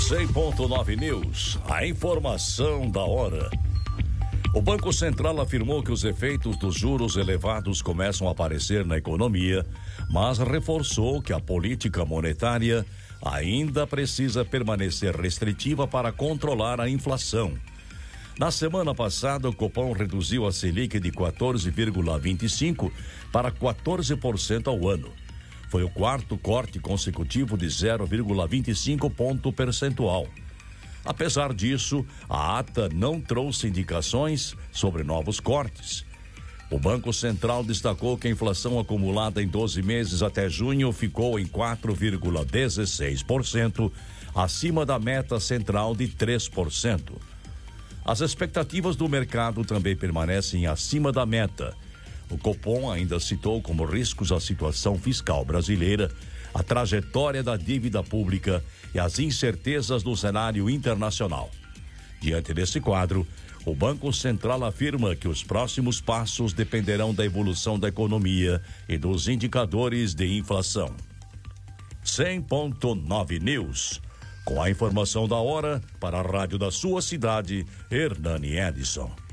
100.9 News, a informação da hora. O Banco Central afirmou que os efeitos dos juros elevados começam a aparecer na economia, mas reforçou que a política monetária ainda precisa permanecer restritiva para controlar a inflação. Na semana passada, o Copom reduziu a Selic de 14,25% para 14% ao ano. Foi o quarto corte consecutivo de 0,25 ponto percentual. Apesar disso, a ata não trouxe indicações sobre novos cortes. O Banco Central destacou que a inflação acumulada em 12 meses até junho ficou em 4,16%, acima da meta central de 3%. As expectativas do mercado também permanecem acima da meta. O Copom ainda citou como riscos a situação fiscal brasileira, a trajetória da dívida pública e as incertezas do cenário internacional. Diante desse quadro, o Banco Central afirma que os próximos passos dependerão da evolução da economia e dos indicadores de inflação. 100.9 News. Com a informação da hora, para a rádio da sua cidade, Hernani Edson.